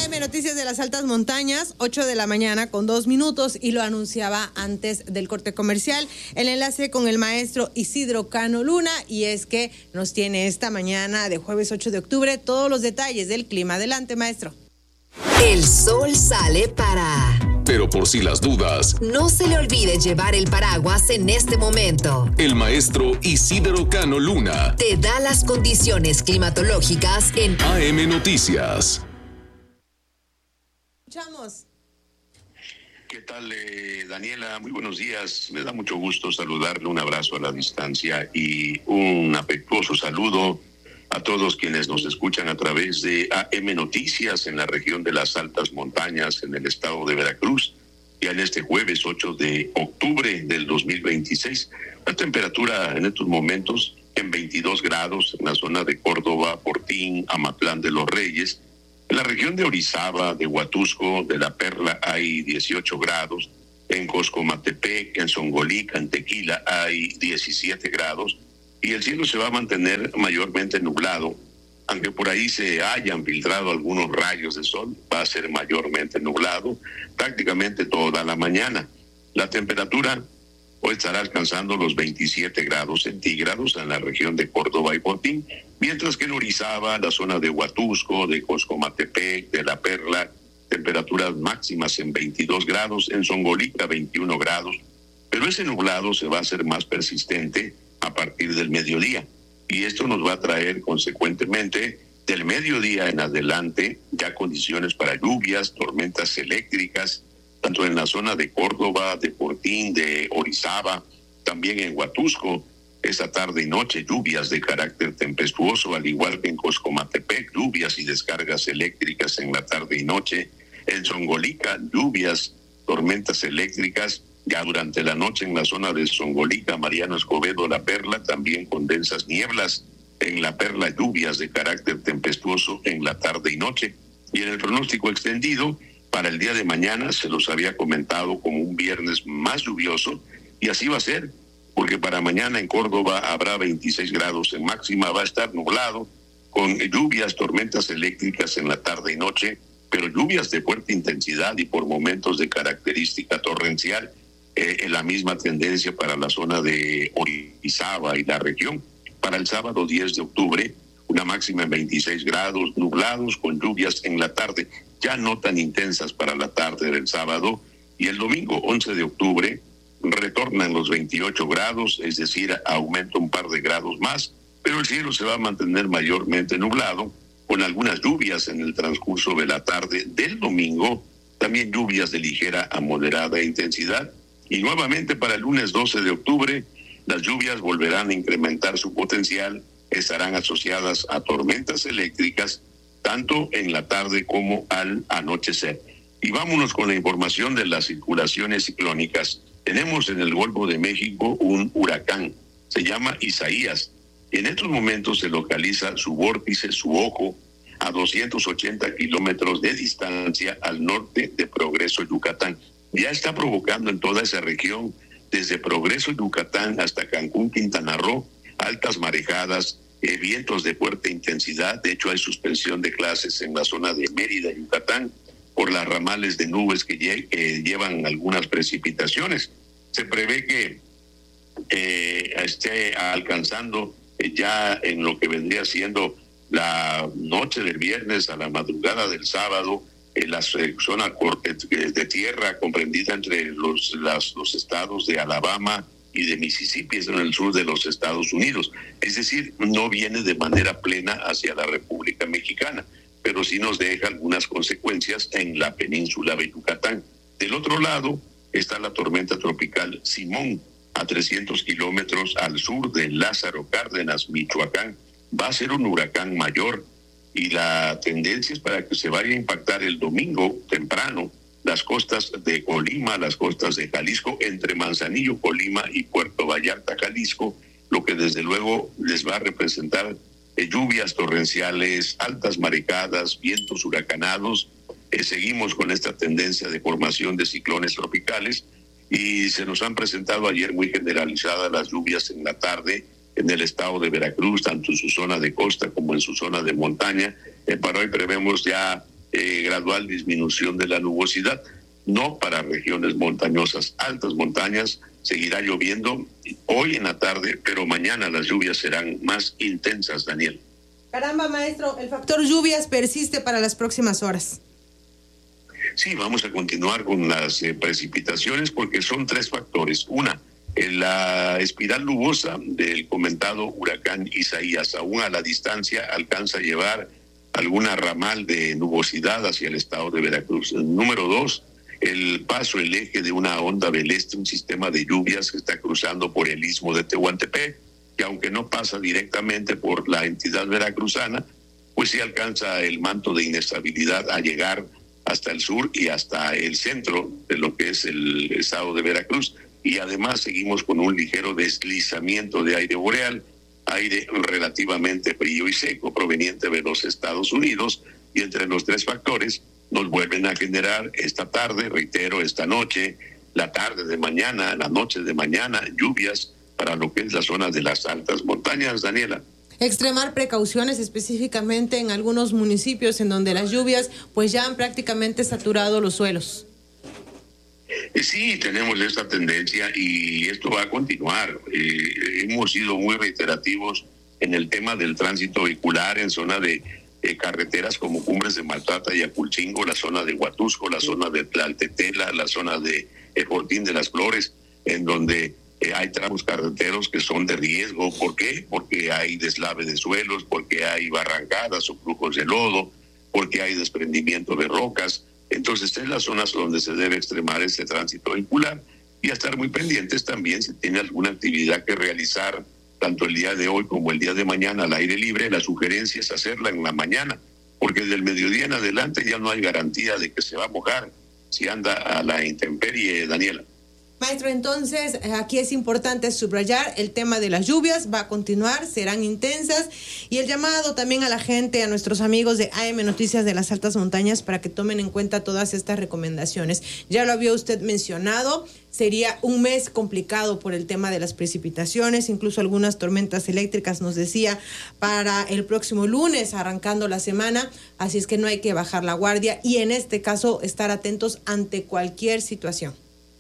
AM Noticias de las Altas Montañas, 8 de la mañana con 2 minutos, y lo anunciaba antes del corte comercial, el enlace con el maestro Isidro Cano Luna, y es que nos tiene esta mañana de jueves 8 de octubre todos los detalles del clima. Adelante, maestro. El sol sale para... Pero por si las dudas, no se le olvide llevar el paraguas en este momento. El maestro Isidro Cano Luna te da las condiciones climatológicas en AM Noticias. Escuchamos. ¿Qué tal, Daniela? Muy buenos días. Me da mucho gusto saludarle, un abrazo a la distancia y un afectuoso saludo a todos quienes nos escuchan a través de AM Noticias en la región de las Altas Montañas en el estado de Veracruz. Ya en este jueves 8 de octubre del 2026, la temperatura en estos momentos en 22 grados en la zona de Córdoba, Fortín, Amatlán de los Reyes. En la región de Orizaba, de Huatusco, de La Perla hay 18 grados. En Coscomatepec, en Zongolica, en Tequila hay 17 grados. Y el cielo se va a mantener mayormente nublado, aunque por ahí se hayan filtrado algunos rayos de sol, va a ser mayormente nublado prácticamente toda la mañana. La temperatura hoy estará alcanzando los 27 grados centígrados en la región de Córdoba y Fortín, mientras que en Orizaba, la zona de Huatusco, de Coscomatepec, de La Perla, temperaturas máximas en 22 grados, en Zongolica 21 grados, pero ese nublado se va a hacer más persistente a partir del mediodía, y esto nos va a traer consecuentemente del mediodía en adelante ya condiciones para lluvias, tormentas eléctricas, tanto en la zona de Córdoba, de Fortín, de Orizaba, también en Huatusco. Esta tarde y noche lluvias de carácter tempestuoso, al igual que en Coscomatepec, lluvias y descargas eléctricas en la tarde y noche. En Zongolica, lluvias, tormentas eléctricas. Ya durante la noche en la zona de Zongolica, Mariano Escobedo, La Perla, también con densas nieblas. En La Perla, lluvias de carácter tempestuoso en la tarde y noche. Y en el pronóstico extendido, para el día de mañana, se los había comentado como un viernes más lluvioso, y así va a ser, porque para mañana en Córdoba habrá 26 grados en máxima, va a estar nublado, con lluvias, tormentas eléctricas en la tarde y noche, pero lluvias de fuerte intensidad y por momentos de característica torrencial. La misma tendencia para la zona de Orizaba y la región. Para el sábado 10 de octubre, una máxima en 26 grados, nublados con lluvias en la tarde, ya no tan intensas para la tarde del sábado. Y el domingo 11 de octubre retornan los 28 grados, es decir, aumenta un par de grados más, pero el cielo se va a mantener mayormente nublado, con algunas lluvias en el transcurso de la tarde del domingo, también lluvias de ligera a moderada intensidad. Y nuevamente para el lunes 12 de octubre, las lluvias volverán a incrementar su potencial, estarán asociadas a tormentas eléctricas, tanto en la tarde como al anochecer. Y vámonos con la información de las circulaciones ciclónicas. Tenemos en el Golfo de México un huracán, se llama Isaías. En estos momentos se localiza su vórtice, su ojo, a 280 kilómetros de distancia al norte de Progreso, Yucatán. Ya está provocando en toda esa región, desde Progreso, Yucatán, hasta Cancún, Quintana Roo, altas marejadas, vientos de fuerte intensidad. De hecho, hay suspensión de clases en la zona de Mérida, Yucatán, por las ramales de nubes que llevan algunas precipitaciones. Se prevé que esté alcanzando ya en lo que vendría siendo la noche del viernes a la madrugada del sábado, en la zona de tierra comprendida entre los estados de Alabama y de Mississippi, es en el sur de los Estados Unidos. Es decir, no viene de manera plena hacia la República Mexicana, pero sí nos deja algunas consecuencias en la península de Yucatán. Del otro lado está la tormenta tropical Simón, a 300 kilómetros al sur de Lázaro Cárdenas, Michoacán. Va a ser un huracán mayor, y la tendencia es para que se vaya a impactar el domingo temprano las costas de Colima, las costas de Jalisco, entre Manzanillo, Colima y Puerto Vallarta, Jalisco, lo que desde luego les va a representar lluvias torrenciales, altas marejadas, vientos huracanados. Seguimos con esta tendencia de formación de ciclones tropicales, y se nos han presentado ayer muy generalizadas las lluvias en la tarde en el estado de Veracruz, tanto en su zona de costa como en su zona de montaña. Para hoy prevemos ya gradual disminución de la nubosidad, no para regiones montañosas, altas montañas. Seguirá lloviendo hoy en la tarde, pero mañana las lluvias serán más intensas, Daniel. Caramba, maestro, el factor lluvias persiste para las próximas horas. Sí, vamos a continuar con las precipitaciones porque son tres factores. Una, la espiral nubosa del comentado huracán Isaías, aún a la distancia, alcanza a llevar alguna ramal de nubosidad hacia el estado de Veracruz. Número dos, el paso, el eje de una onda del este, un sistema de lluvias que está cruzando por el istmo de Tehuantepec, que aunque no pasa directamente por la entidad veracruzana, pues sí alcanza el manto de inestabilidad a llegar hasta el sur y hasta el centro de lo que es el estado de Veracruz. Y además seguimos con un ligero deslizamiento de aire boreal, aire relativamente frío y seco proveniente de los Estados Unidos, y entre los tres factores nos vuelven a generar esta tarde, reitero, esta noche, la tarde de mañana, la noche de mañana, lluvias para lo que es la zona de las altas montañas, Daniela. Extremar precauciones específicamente en algunos municipios en donde las lluvias pues ya han prácticamente saturado los suelos. Sí, tenemos esta tendencia y esto va a continuar. Hemos sido muy reiterativos en el tema del tránsito vehicular en zona de carreteras como Cumbres de Maltrata y Aculcingo, la zona de Huatusco, la zona de Tlaltetela, la zona de Fortín de las Flores, en donde hay tramos carreteros que son de riesgo. ¿Por qué? Porque hay deslave de suelos, porque hay barrancadas o flujos de lodo, porque hay desprendimiento de rocas. Entonces, en las zonas donde se debe extremar este tránsito vehicular y a estar muy pendientes también si tiene alguna actividad que realizar, tanto el día de hoy como el día de mañana al aire libre. La sugerencia es hacerla en la mañana, porque del mediodía en adelante ya no hay garantía de que se va a mojar si anda a la intemperie, Daniela. Maestro, entonces aquí es importante subrayar el tema de las lluvias, va a continuar, serán intensas, y el llamado también a la gente, a nuestros amigos de AM Noticias de las Altas Montañas, para que tomen en cuenta todas estas recomendaciones. Ya lo había usted mencionado, sería un mes complicado por el tema de las precipitaciones, incluso algunas tormentas eléctricas, nos decía, para el próximo lunes, arrancando la semana, así es que no hay que bajar la guardia y en este caso estar atentos ante cualquier situación.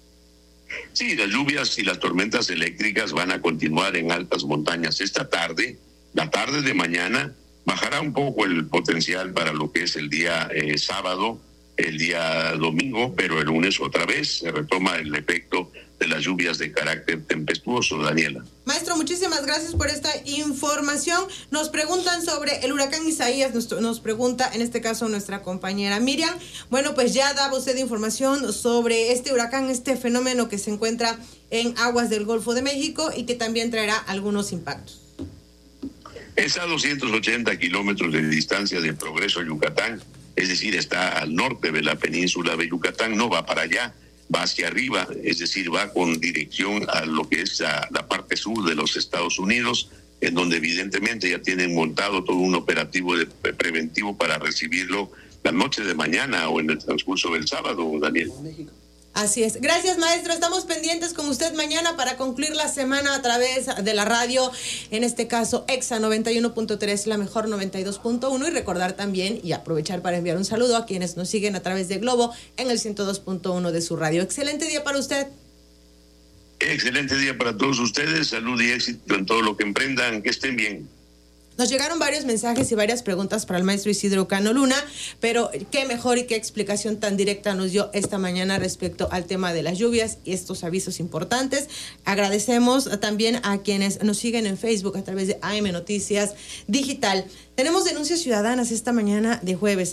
Sí, las lluvias y las tormentas eléctricas van a continuar en altas montañas. Esta tarde, la tarde de mañana, bajará un poco el potencial para lo que es el día sábado, el día domingo, pero el lunes otra vez se retoma el efecto de las lluvias de carácter tempestuoso, Daniela. Maestro, muchísimas gracias por esta información. Nos preguntan sobre el huracán Isaías, nos pregunta en este caso nuestra compañera Miriam. Bueno, pues ya daba usted información sobre este huracán, este fenómeno que se encuentra en aguas del Golfo de México y que también traerá algunos impactos. Es a 280 kilómetros de distancia de Progreso, Yucatán, es decir, está al norte de la península de Yucatán, no va para allá, va hacia arriba, es decir, va con dirección a lo que es la parte sur de los Estados Unidos, en donde evidentemente ya tienen montado todo un operativo preventivo para recibirlo la noche de mañana o en el transcurso del sábado, Daniel. Así es. Gracias, maestro. Estamos pendientes con usted mañana para concluir la semana a través de la radio, en este caso EXA 91.3, la mejor 92.1, y recordar también y aprovechar para enviar un saludo a quienes nos siguen a través de Globo en el 102.1 de su radio. Excelente día para usted. Excelente día para todos ustedes. Salud y éxito en todo lo que emprendan. Que estén bien. Nos llegaron varios mensajes y varias preguntas para el maestro Isidro Cano Luna, pero qué mejor y qué explicación tan directa nos dio esta mañana respecto al tema de las lluvias y estos avisos importantes. Agradecemos también a quienes nos siguen en Facebook a través de AM Noticias Digital. Tenemos denuncias ciudadanas esta mañana de jueves,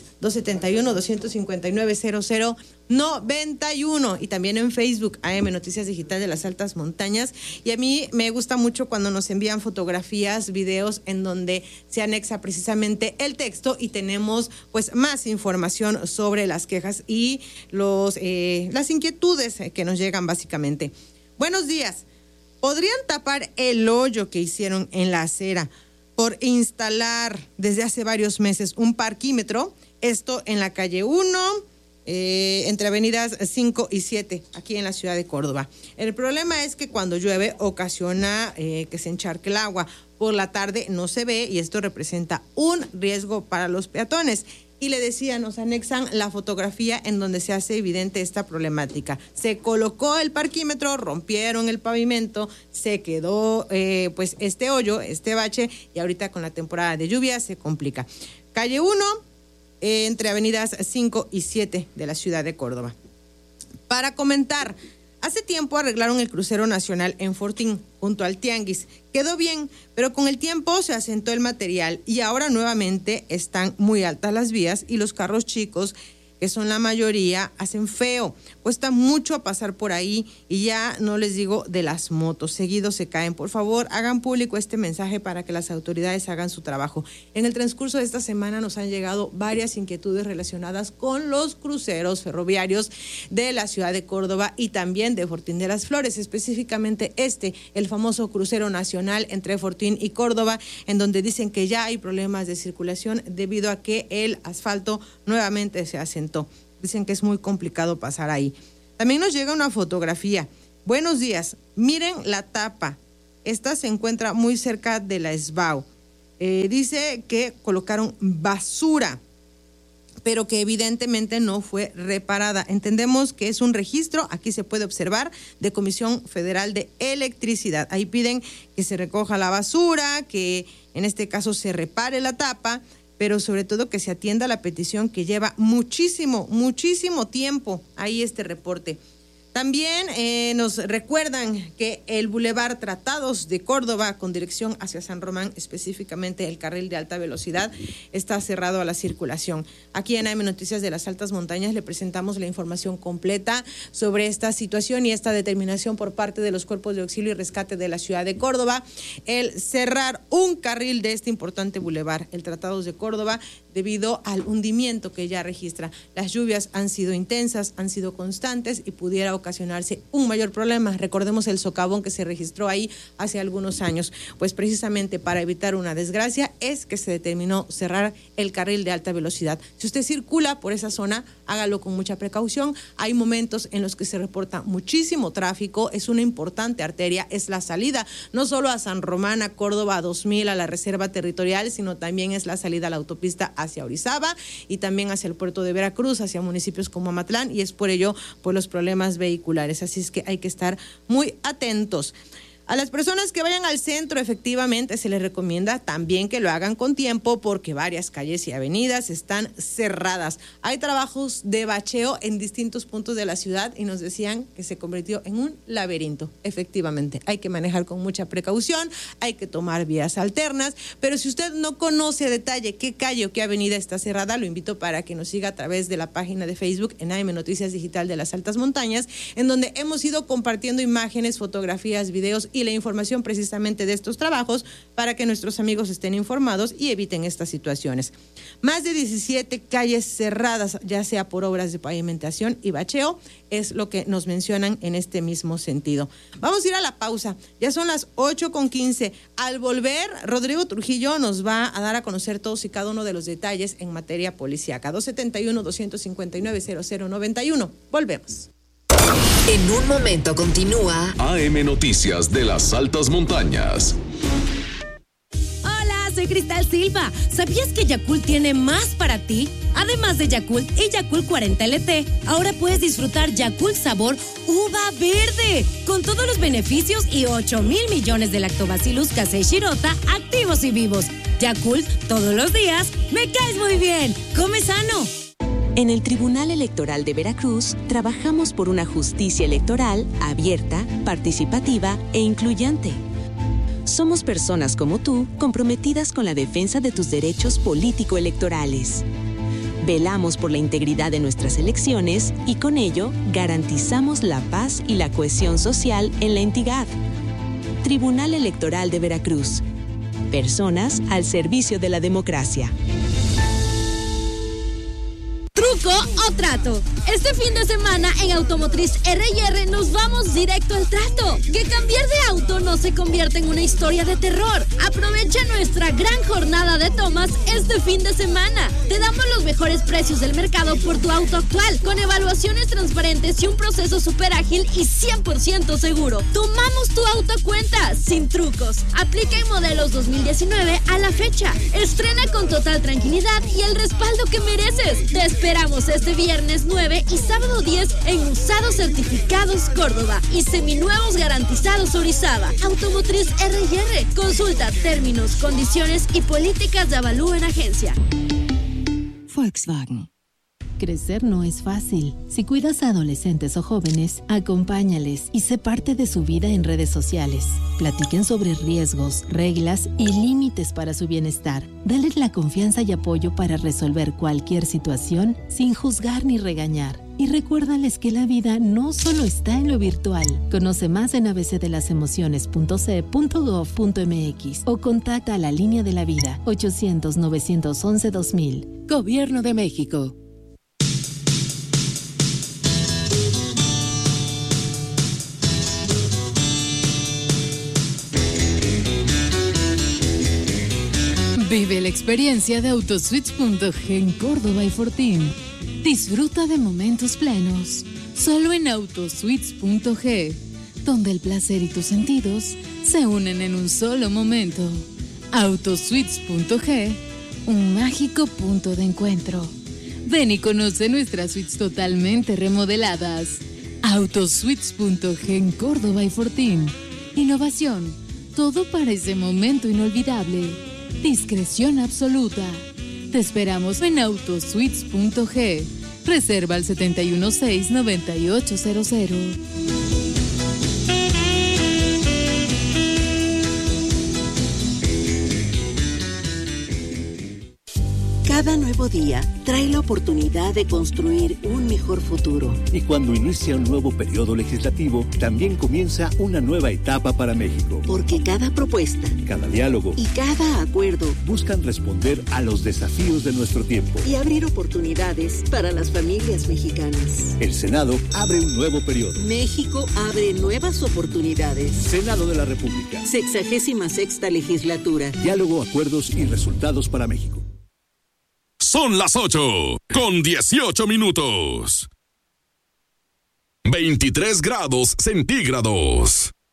271-259-0091, y también en Facebook, AM Noticias Digital de las Altas Montañas. Y a mí me gusta mucho cuando nos envían fotografías, videos en donde se anexa precisamente el texto y tenemos pues más información sobre las quejas y las inquietudes que nos llegan básicamente. Buenos días. ¿Podrían tapar el hoyo que hicieron en la acera por instalar desde hace varios meses un parquímetro? Esto en la calle 1, entre avenidas 5 y 7, aquí en la ciudad de Córdoba. El problema es que cuando llueve ocasiona que se encharque el agua. Por la tarde no se ve y esto representa un riesgo para los peatones. Y le decía, nos anexan la fotografía en donde se hace evidente esta problemática. Se colocó el parquímetro, rompieron el pavimento, se quedó pues este hoyo, este bache, y ahorita con la temporada de lluvia se complica. Calle 1, entre avenidas 5 y 7 de la ciudad de Córdoba. Para comentar, hace tiempo arreglaron el crucero nacional en Fortín, junto al Tianguis. Quedó bien, pero con el tiempo se asentó el material y ahora nuevamente están muy altas las vías y los carros chicos, que son la mayoría, hacen feo. Cuesta mucho pasar por ahí y ya no les digo de las motos. Seguido se caen. Por favor, hagan público este mensaje para que las autoridades hagan su trabajo. En el transcurso de esta semana nos han llegado varias inquietudes relacionadas con los cruceros ferroviarios de la ciudad de Córdoba y también de Fortín de las Flores, específicamente el famoso crucero nacional entre Fortín y Córdoba, en donde dicen que ya hay problemas de circulación debido a que el asfalto nuevamente se asentó. Dicen que es muy complicado pasar ahí. También nos llega una fotografía. Buenos días. Miren la tapa. Esta se encuentra muy cerca de la SBAU. Dice que colocaron basura, pero que evidentemente no fue reparada. Entendemos que es un registro, aquí se puede observar, de Comisión Federal de Electricidad. Ahí piden que se recoja la basura, que en este caso se repare la tapa, pero sobre todo que se atienda la petición que lleva muchísimo tiempo ahí este reporte. También nos recuerdan que el Boulevard Tratados de Córdoba, con dirección hacia San Román, específicamente el carril de alta velocidad, está cerrado a la circulación. Aquí en AM Noticias de las Altas Montañas le presentamos la información completa sobre esta situación y esta determinación por parte de los cuerpos de auxilio y rescate de la ciudad de Córdoba, el cerrar un carril de este importante bulevar, el Tratados de Córdoba, debido al hundimiento que ya registra. Las lluvias han sido intensas, han sido constantes y pudiera ocasionarse un mayor problema. Recordemos el socavón que se registró ahí hace algunos años. Pues precisamente para evitar una desgracia es que se determinó cerrar el carril de alta velocidad. Si usted circula por esa zona, hágalo con mucha precaución. Hay momentos en los que se reporta muchísimo tráfico. Es una importante arteria, es la salida no solo a San Román, a Córdoba, a 2000, a la reserva territorial, sino también es la salida a la autopista hacia Orizaba y también hacia el puerto de Veracruz, hacia municipios como Amatlán, y es por ello por los problemas vehiculares. Así es que hay que estar muy atentos. A las personas que vayan al centro, efectivamente, se les recomienda también que lo hagan con tiempo porque varias calles y avenidas están cerradas. Hay trabajos de bacheo en distintos puntos de la ciudad y nos decían que se convirtió en un laberinto. Efectivamente, hay que manejar con mucha precaución, hay que tomar vías alternas, pero si usted no conoce a detalle qué calle o qué avenida está cerrada, lo invito para que nos siga a través de la página de Facebook en AM Noticias Digital de las Altas Montañas, en donde hemos ido compartiendo imágenes, fotografías, videos y la información precisamente de estos trabajos para que nuestros amigos estén informados y eviten estas situaciones. Más de 17 calles cerradas, ya sea por obras de pavimentación y bacheo, es lo que nos mencionan en este mismo sentido. Vamos a ir a la pausa, ya son las 8:15. Al volver, Rodrigo Trujillo nos va a dar a conocer todos y cada uno de los detalles en materia policíaca. 271-259-0091. Volvemos. En un momento continúa AM Noticias de las Altas Montañas. Hola, soy Cristal Silva. ¿Sabías que Yakult tiene más para ti? Además de Yakult y Yakult 40 LT, ahora puedes disfrutar Yakult sabor uva verde, con todos los beneficios y 8,000 millones de lactobacillus casei shirota activos y vivos. Yakult, todos los días, me caes muy bien. Come sano. En el Tribunal Electoral de Veracruz trabajamos por una justicia electoral abierta, participativa e incluyente. Somos personas como tú comprometidas con la defensa de tus derechos político-electorales. Velamos por la integridad de nuestras elecciones y con ello garantizamos la paz y la cohesión social en la entidad. Tribunal Electoral de Veracruz. Personas al servicio de la democracia. truco o trato. Este fin de semana en Automotriz R&R nos vamos directo al trato. Que cambiar de auto no se convierta en una historia de terror. Aprovecha nuestra gran jornada de tomas este fin de semana. Te damos los mejores precios del mercado por tu auto actual, con evaluaciones transparentes y un proceso súper ágil y 100% seguro. Tomamos tu auto a cuenta, sin trucos. Aplica en modelos 2019 a la fecha. Estrena con total tranquilidad y el respaldo que mereces. Te esperamos este viernes 9 y sábado 10 en Usados Certificados Córdoba y Seminuevos Garantizados Orizaba. Automotriz R&R. Consulta términos, condiciones y políticas de avalúo en agencia. Volkswagen. Crecer no es fácil. Si cuidas a adolescentes o jóvenes, acompáñales y sé parte de su vida en redes sociales. Platiquen sobre riesgos, reglas y límites para su bienestar. Dales la confianza y apoyo para resolver cualquier situación sin juzgar ni regañar. Y recuérdales que la vida no solo está en lo virtual. Conoce más en abcdelasemociones.ce.gov.mx o contacta a la Línea de la Vida 800-911-2000. Gobierno de México. Vive la experiencia de Autosuites.g en Córdoba y Fortín. Disfruta de momentos plenos, solo en Autosuites.g, donde el placer y tus sentidos se unen en un solo momento. Autosuites.g, un mágico punto de encuentro. Ven y conoce nuestras suites totalmente remodeladas. Autosuites.g en Córdoba y Fortín. Innovación, todo para ese momento inolvidable. Discreción absoluta. Te esperamos en Autosuites.g. Reserva al 716-9800. Cada nuevo día trae la oportunidad de construir un mejor futuro. Y cuando inicia un nuevo periodo legislativo, también comienza una nueva etapa para México. Porque cada propuesta, cada diálogo y cada acuerdo buscan responder a los desafíos de nuestro tiempo y abrir oportunidades para las familias mexicanas. El Senado abre un nuevo periodo. México abre nuevas oportunidades. Senado de la República. 66ª legislatura. Diálogo, acuerdos y resultados para México. Son las 8:18. 23 grados centígrados.